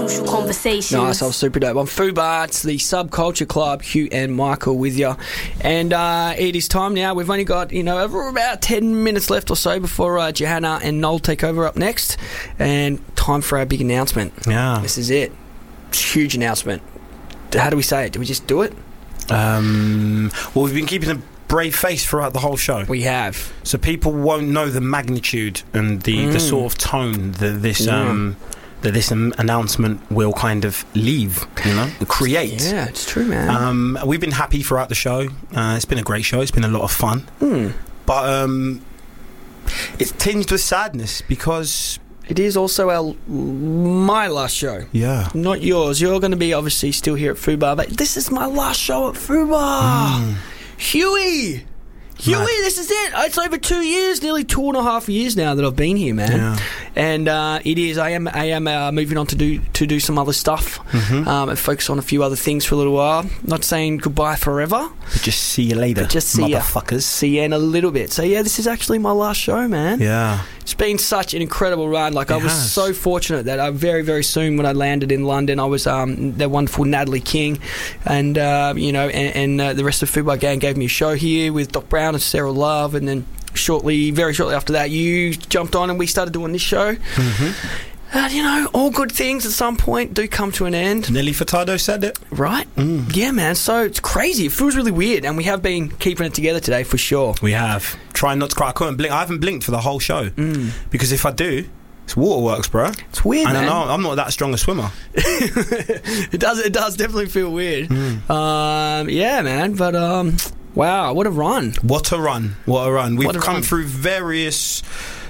crucial conversations. Nice, I was super dope. On Fubar, it's the Subculture Club, Hugh and Michael with you. And it is time now. We've only got, over about 10 minutes left or so before Johanna and Noel take over up next. And time for our big announcement. Yeah. This is it. Huge announcement. How do we say it? Do we just do it? Well, we've been keeping a brave face throughout the whole show. We have. So people won't know the magnitude and the sort of tone that this announcement will kind of leave, create. Yeah, it's true, man. We've been happy throughout the show. It's been a great show. It's been a lot of fun. But it's tinged with sadness because it is also my last show. Yeah. Not yours. You're going to be obviously still here at Fubar, but this is my last show at Fubar. Huey, this is it. It's over 2 years, nearly 2.5 years now that I've been here, man. Yeah. And it is. I am moving on to do some other stuff, and focus on a few other things for a little while. Not saying goodbye forever, but just see you later. But just see motherfuckers. See you in a little bit. So yeah, this is actually my last show, man. Yeah. It's been such an incredible run. I was so fortunate that very, very soon when I landed in London, I was the wonderful Natalie King, and the rest of the Fubar gang gave me a show here with Doc Brown and Sarah Love, and then very shortly after that, you jumped on and we started doing this show. All good things at some point do come to an end. Nelly Furtado said it. Right? Yeah, man. So it's crazy. It feels really weird, and we have been keeping it together today for sure. We have. Trying not to cry. I couldn't blink. I haven't blinked for the whole show because if I do, it's waterworks, bro. It's weird, man. I know I'm not that strong a swimmer. It does definitely feel weird. Yeah, man. But wow, what a run. What a run. We've come through various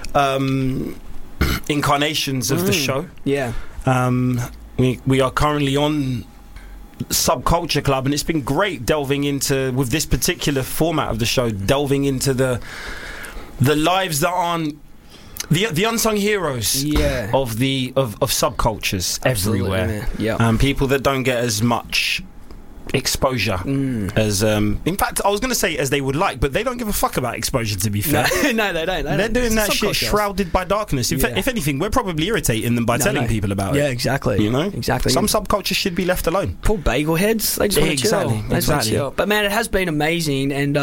incarnations of the show. Yeah. We are currently on Subculture Club, and it's been great delving into, with this particular format of the show, delving into the lives that aren't the unsung heroes of subcultures. Absolutely, everywhere. Yeah. People that don't get as much exposure as in fact I was going to say as they would like, but they don't give a fuck about exposure, to be fair. No, they don't. They're doing that shit shrouded by darkness. If anything, we're probably irritating them by telling people about it. Yeah, exactly. Exactly. Some subcultures should be left alone. Poor bagel heads. They just want to chill. Exactly. But man, it has been amazing, and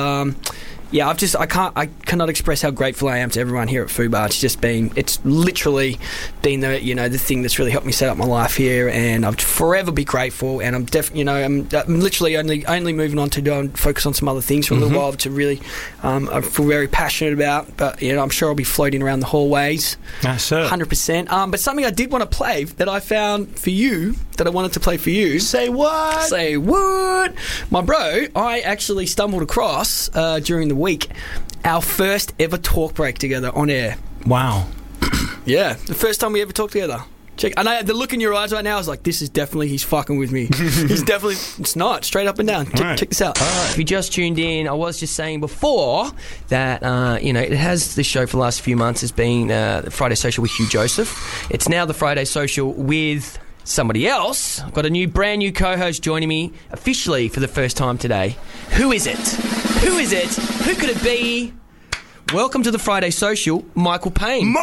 I cannot express how grateful I am to everyone here at Fubar. It's literally been the thing that's really helped me set up my life here, and I'll forever be grateful. And I'm I'm literally only moving on to focus on some other things for a little while to really I feel very passionate about. But I'm sure I'll be floating around the hallways. That's it. 100%. But something I did want to play that I found for you, that I wanted to play for you. Say what? My bro, I actually stumbled across during the week our first ever talk break together on air. Wow. Yeah, the first time we ever talked together. Check. And the look in your eyes right now is like, this is definitely, he's fucking with me. It's not, straight up and down. Check this out. If you just tuned in, I was just saying before that, it has, this show for the last few months has been the Friday Social with Hugh Joseph. It's now the Friday Social with somebody else. I've got a brand new co-host joining me officially for the first time today. Who is it? Who could it be? Welcome to the Friday Social, Michael Payne.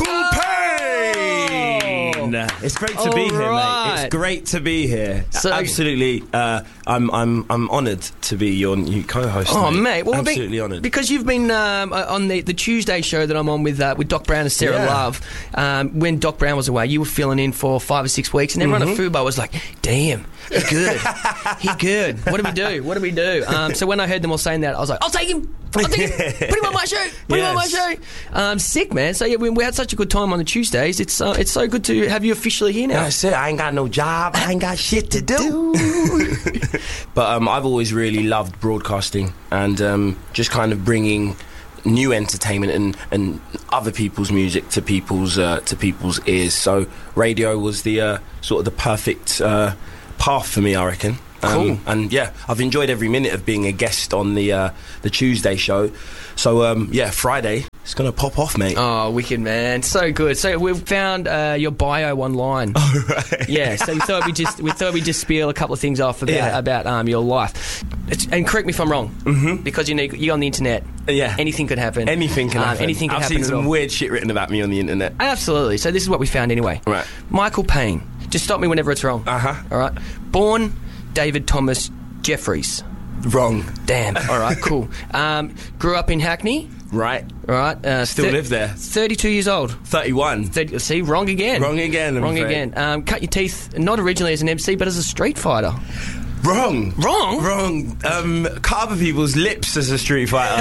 It's great to be here, mate. It's great to be here. Absolutely, I'm honoured to be your new co-host. Oh, mate, well, absolutely honoured because you've been on the Tuesday show that I'm on with Doc Brown and Sarah Love. When Doc Brown was away, you were filling in for 5 or 6 weeks, and everyone at Fubar was like, "Damn, he's good. He's good. What do we do?" So when I heard them all saying that, I was like, "I'll take him. Put him on my show. Sick, man. So yeah, we had such a good time on the Tuesdays. It's so good to have you officially here now. That's it. I ain't got no job. I ain't got shit to do. But I've always really loved broadcasting and just kind of bringing new entertainment and other people's music to people's ears. So radio was the sort of the perfect path for me, I reckon. Cool. And yeah, I've enjoyed every minute of being a guest on the Tuesday show. So Friday, it's going to pop off, mate. Oh, wicked, man. So good. So we've found your bio online. Oh, right. Yeah, so we thought we'd just spiel a couple of things off about your life. And correct me if I'm wrong, because you're on the internet. Yeah. Anything could happen. Anything can happen. I've seen some weird shit written about me on the internet. Absolutely. So this is what we found anyway. Right. Michael Payne. Just stop me whenever it's wrong. Uh-huh. All right. Born David Thomas Jeffries. Wrong. Damn. All right, cool. Grew up in Hackney. Right. All right. Still live there. 32 years old. 31. See, wrong again. Wrong again. Wrong again. Cut your teeth, not originally as an MC, but as a street fighter. Wrong. Wrong? Cut other people's lips as a street fighter.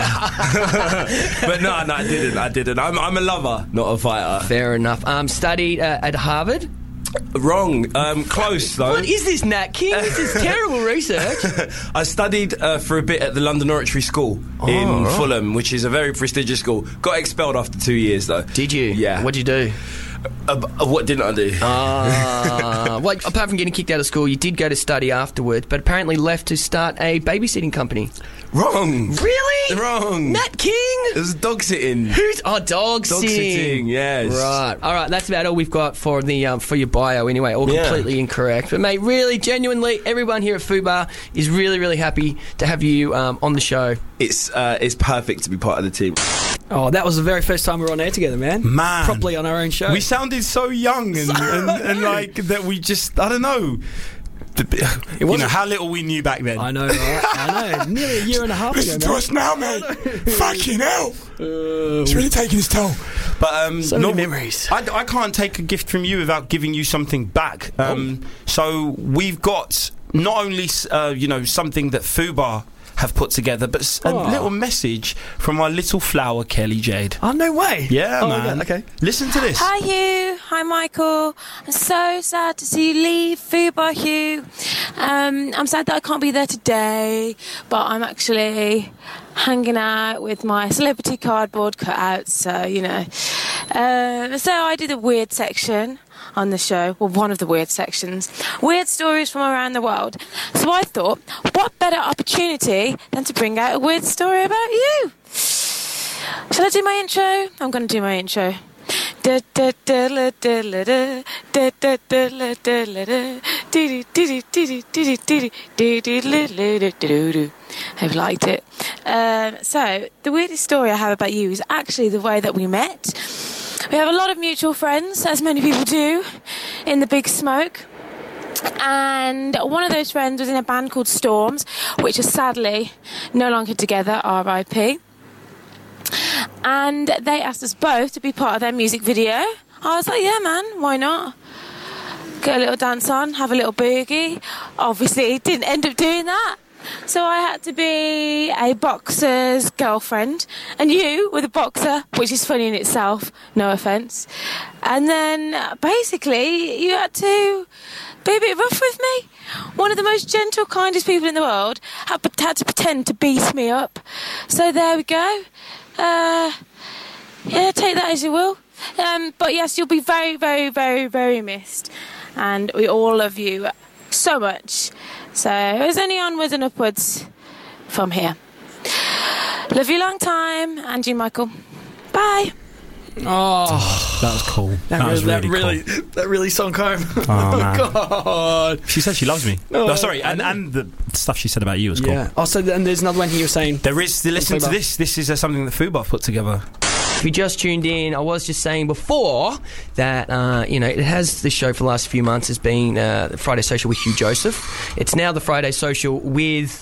But no, I didn't. I'm a lover, not a fighter. Fair enough. Studied at Harvard. Wrong. Close, though. What is this, Nat King? This is terrible research. I studied for a bit at the London Oratory School in Fulham, which is a very prestigious school. Got expelled after 2 years, though. Did you? Yeah. What'd you do? What didn't I do? Well, apart from getting kicked out of school, you did go to study afterwards, but apparently left to start a babysitting company. Wrong. Really? Wrong. Nat King? It was dog sitting. Dog sitting, yes. Right. All right, that's about all we've got for the for your bio anyway. All completely incorrect. But, mate, really, genuinely, everyone here at Fubar is really, really happy to have you on the show. It's perfect to be part of the team. Oh, that was the very first time we were on air together, man. Properly on our own show. We sounded so young and like that we just, I don't know. You know, how little we knew back then. I know, right? I know. Nearly a year and a half ago, Listen to us now, man. Fucking hell. It's really taking its toll. But so many memories. I can't take a gift from you without giving you something back. So we've got not only something that Fubar have put together, but a little message from our little flower, Kelly Jade. Oh, no way. Yeah, man. Okay. Listen to this. Hi, Hugh. Hi, Michael. I'm so sad to see you leave Fubar, Hugh. I'm sad that I can't be there today, but I'm actually hanging out with my celebrity cardboard cutouts, so, you know. So I did a weird section on the show, well, one of the weird sections, weird stories from around the world. So I thought, what better opportunity than to bring out a weird story about you? Shall I do my intro? I'm going to do my intro. Hope you liked it. So the weirdest story I have about you is actually the way that we met. We have a lot of mutual friends, as many people do, in the Big Smoke. And one of those friends was in a band called Storms, which are sadly no longer together, R.I.P. And they asked us both to be part of their music video. I was like, yeah, man, why not? Get a little dance on, have a little boogie. Obviously, didn't end up doing that. So I had to be a boxer's girlfriend, and you were the boxer, which is funny in itself, no offence. And then basically you had to be a bit rough with me. One of the most gentle, kindest people in the world had to pretend to beat me up. So there we go. Yeah, take that as you will. But yes, you'll be very, very, very, very missed. And we all love you so much. So it's only onwards and upwards from here. Love you long time, and you, Michael. Bye. Oh, that was cool. That was really cool. That really sunk home. Oh, man. God. She said she loves me. Oh, sorry, and the stuff she said about you was cool. Yeah. Oh, so and there's another one here you're saying. There is. Listen to this. This is something that Fubar put together. If you just tuned in, I was just saying before that, it has this show for the last few months has been the Friday Social with Hugh Joseph. It's now the Friday Social with...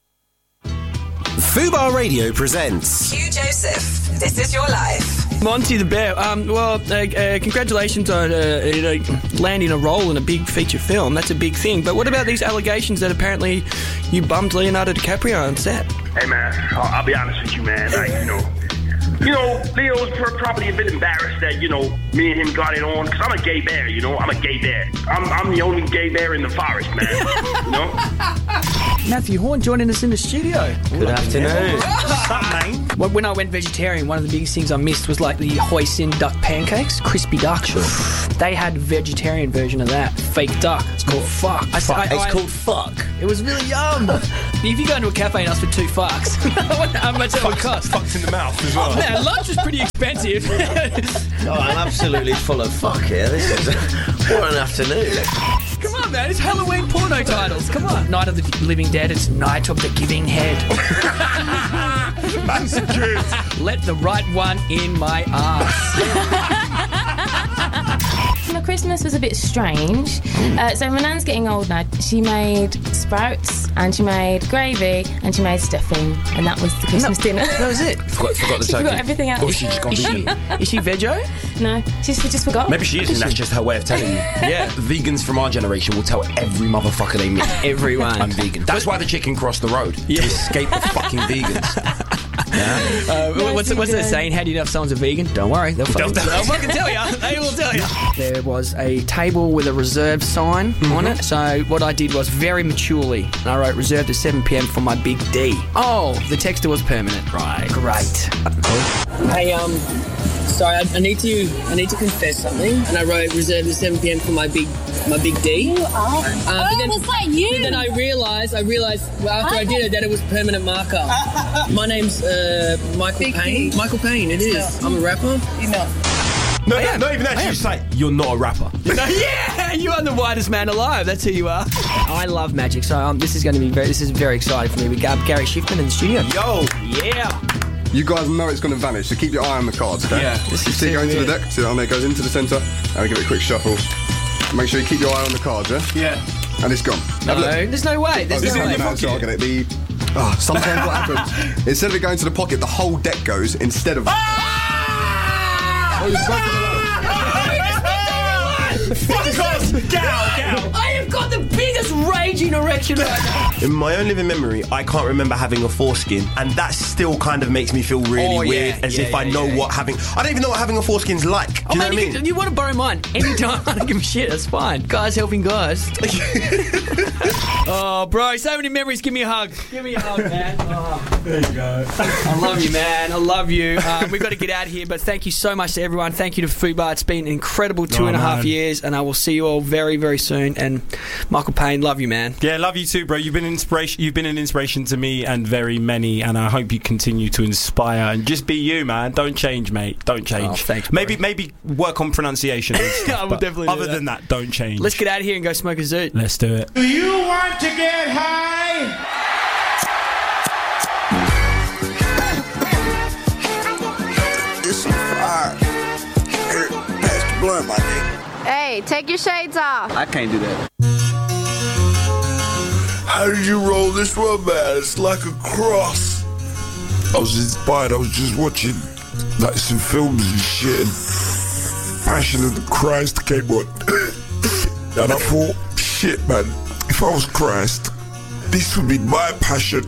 Fubar Radio presents Hugh Joseph, This Is Your Life. Monty the Bear. Congratulations on landing a role in a big feature film. That's a big thing. But what about these allegations that apparently you bummed Leonardo DiCaprio on set? Hey, man, I'll be honest with you, man. Leo's probably a bit embarrassed that, me and him got it on, because I'm a gay bear, I'm a gay bear. I'm the only gay bear in the forest, man, Matthew Horn joining us in the studio. Good afternoon. What's up, mate? When I went vegetarian, one of the biggest things I missed was like the hoisin duck pancakes, crispy duck. Sure. They had a vegetarian version of that, fake duck. It's called fuck. It's called fuck. It was really yum. If you go into a cafe and ask for 2 fucks, I wonder how much it would cost. Fucked in the mouth as well. Oh, man, lunch was pretty expensive. I'm absolutely full of fuck here. This is what an afternoon. Come on, man. It's Halloween porno titles. Come on. Night of the Living Dead. It's Night of the Giving Head. That's good. Let the right one in my ass. time of Christmas was a bit strange. So my nan's getting old now. She made sprouts and she made gravy and she made stuffing, and that was the Christmas dinner. That was it. Forgot the She turkey. forgot everything else. Or she just gone vegan. Is she veggie? No, she just forgot. Maybe she is, and that's just her way of telling you. Yeah. Vegans from our generation will tell every motherfucker they meet. Everyone. I'm vegan. That's why the chicken crossed the road. To escape the fucking vegans. Yeah. What's the saying? How do you know if someone's a vegan? Don't worry, they'll fucking tell you. They will tell you. There was a table with a reserved sign on it. So what I did was very maturely, and I wrote reserved at 7 p.m. for my big D. Oh, the texter was permanent. Right. Great. Hey, sorry, I need to confess something, and I wrote reserved at 7 p.m. for my big D. Was that you? But then I realised after I did it that it was permanent marker. My name's Michael Payne. Michael Payne, it is. I'm a rapper. You know. No, not even that. You just like, you're not a rapper. Yeah, you are the whitest man alive. That's who you are. I love magic, so this is very exciting for me. We got Gary Schiffman in the studio. Yo, yeah. You guys know it's going to vanish, so keep your eye on the cards, okay? Yeah. You see it going to the deck, see it on there, goes into the centre, and we give it a quick shuffle. Make sure you keep your eye on the cards, yeah? Yeah. And it's gone. No, there's no way. There's no way. So I'll get it. Sometimes what happens, instead of it going to the pocket, the whole deck goes instead of... Oh, you're broken the line. Fuck us! Get out! I have got the biggest raging erection right now. In my own living memory, I can't remember having a foreskin, and that still kind of makes me feel really weird, as if I know what having... I don't even know what having a foreskin's like. Do you know what I mean? You want to borrow mine anytime. I don't give a shit. That's fine. Guys helping guys. Oh, bro, so many memories. Give me a hug. Give me a hug, man. Oh. There you go. I love you, man. I love you. We've got to get out of here, but thank you so much to everyone. Thank you to Fubar. It's been an incredible 2.5 years, and I will see you all very, very soon. And Michael Payne, love you, man. Yeah, love you too, bro. You've been an inspiration to me and very many, and I hope you continue to inspire and just be you, man. Don't change, mate. Don't change. Oh, thanks, maybe work on pronunciation and stuff. I will definitely do other than that, don't change. Let's get out of here and go smoke a zoot. Let's do it. Do you want to get high? It's some fire. Here, pass the blunt, my nigga. Hey, take your shades off. I can't do that. How did you roll this one, man? It's like a cross. I was inspired. I was just watching like some films and shit, and Passion of the Christ came on. And I thought, shit, man, if I was Christ, this would be my passion.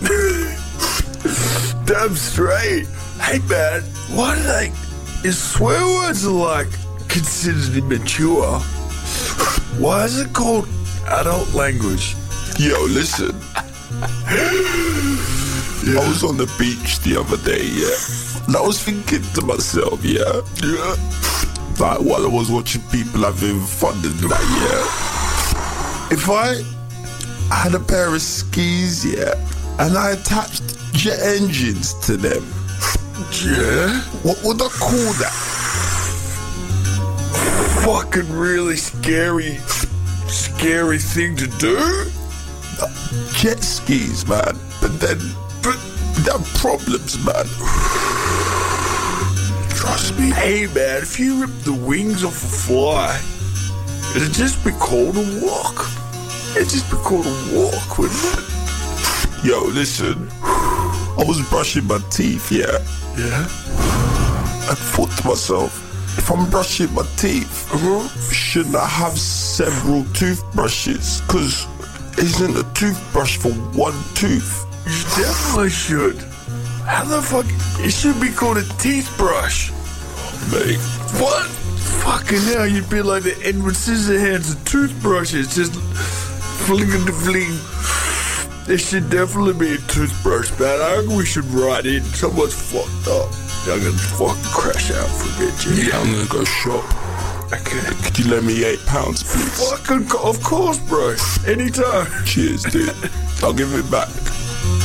Damn straight. Hey, man, why do they... Is swear words are like considered immature? Why is it called adult language? Yo, listen. I was on the beach the other day, and I was thinking to myself, like while I was watching people having fun and that, if I had a pair of skis, and I attached jet engines to them, what would I call that? Fucking really scary thing to do? Jet skis, man. But they have problems, man. Trust me. Hey, man, if you rip the wings off a fly, it'd just be called a walk. It'd just be called a walk, wouldn't it? Yo, listen. I was brushing my teeth, I thought to myself, if I'm brushing my teeth, shouldn't I have several toothbrushes? Because isn't a toothbrush for one tooth? You definitely should. How the fuck? It should be called a teeth brush. Mate, what? Fucking hell, you'd be like the Edward Scissorhands of toothbrushes, just flinging the fling. There should definitely be a toothbrush, man. I think we should write in. Someone's fucked up. I'm gonna fucking crash out for a bit, Jimmy. Yeah, I'm gonna go shop. Okay. Could you lend me £8, please? Fucking, of course, bro. Anytime. Cheers, dude. I'll give it back.